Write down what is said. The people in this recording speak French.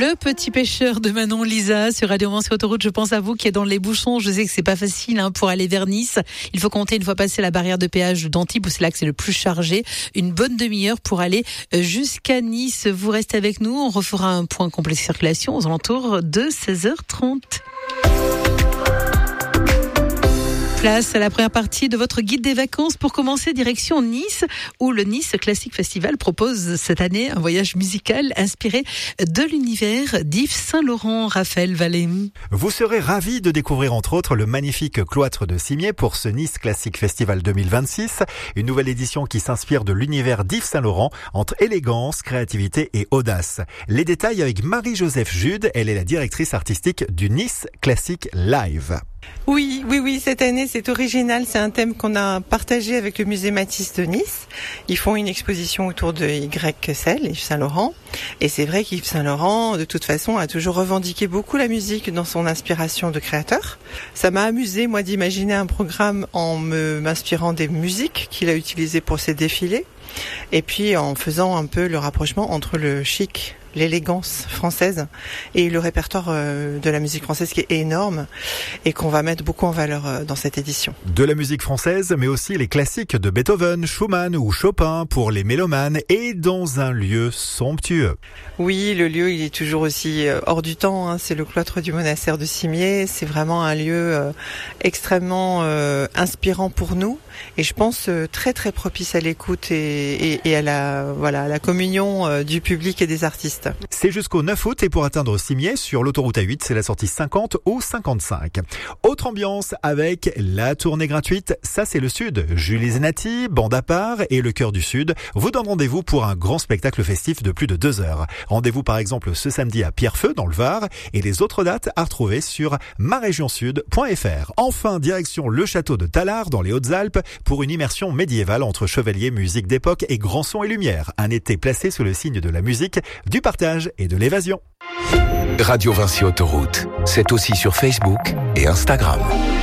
Le petit pêcheur de Manon Lisa sur Radio Vinci Autoroute. Je pense à vous qui êtes dans les bouchons. Je sais que c'est pas facile pour aller vers Nice. Il faut compter une fois passé la barrière de péage d'Antibes, où c'est là que c'est le plus chargé, une bonne demi-heure pour aller jusqu'à Nice. Vous restez avec nous. On refera un point complet de circulation aux alentours de 16h30. Place à la première partie de votre guide des vacances. Pour commencer, direction Nice, où le Nice Classic Festival propose cette année un voyage musical inspiré de l'univers d'Yves Saint-Laurent. Raphaël Vallée. Vous serez ravis de découvrir entre autres le magnifique cloître de Cimiez pour ce Nice Classic Festival 2026. Une nouvelle édition qui s'inspire de l'univers d'Yves Saint-Laurent entre élégance, créativité et audace. Les détails avec Marie-Joseph Jude. Elle est la directrice artistique du Nice Classic Live. Oui, cette année c'est original, c'est un thème qu'on a partagé avec le musée Matisse de Nice. Ils font une exposition autour de YSL, Yves Saint-Laurent, et c'est vrai qu'Yves Saint-Laurent, de toute façon, a toujours revendiqué beaucoup la musique dans son inspiration de créateur. Ça m'a amusé, moi, d'imaginer un programme en m'inspirant des musiques qu'il a utilisées pour ses défilés, et puis en faisant un peu le rapprochement entre le chic, l'élégance française et le répertoire de la musique française qui est énorme et qu'on va mettre beaucoup en valeur dans cette édition. De la musique française, mais aussi les classiques de Beethoven, Schumann ou Chopin pour les mélomanes et dans un lieu somptueux. Oui, le lieu il est toujours aussi hors du temps, c'est le cloître du monastère de Cimiez, c'est vraiment un lieu extrêmement inspirant pour nous et je pense très très propice à l'écoute et à la communion du public et des artistes. C'est jusqu'au 9 août et pour atteindre Cimiez sur l'autoroute A8, c'est la sortie 50 ou 55. Autre ambiance avec la tournée gratuite, ça c'est le Sud. Julie Zenati, Bande à part et le Cœur du Sud vous donnent rendez-vous pour un grand spectacle festif de plus de 2 heures. Rendez-vous par exemple ce samedi à Pierrefeu dans le Var et les autres dates à retrouver sur maregionsud.fr. Enfin, direction le château de Tallard dans les Hautes-Alpes pour une immersion médiévale entre chevaliers, musique d'époque et grands sons et lumière. Un été placé sous le signe de la musique, du partage et de l'évasion. Radio Vinci Autoroute, c'est aussi sur Facebook et Instagram.